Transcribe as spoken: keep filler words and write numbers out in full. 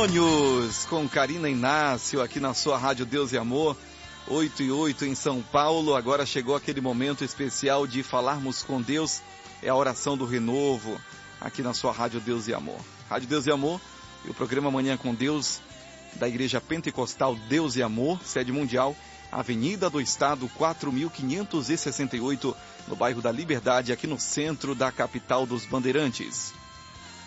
Matrimônios, com Karina Inácio, aqui na sua Rádio Deus e Amor, oito e oito em São Paulo. Agora chegou aquele momento especial de falarmos com Deus, é a oração do renovo, aqui na sua Rádio Deus e Amor. Rádio Deus e Amor e o programa Manhã com Deus, da Igreja Pentecostal Deus e Amor, sede mundial, Avenida do Estado, quatro mil quinhentos e sessenta e oito, no bairro da Liberdade, aqui no centro da capital dos Bandeirantes.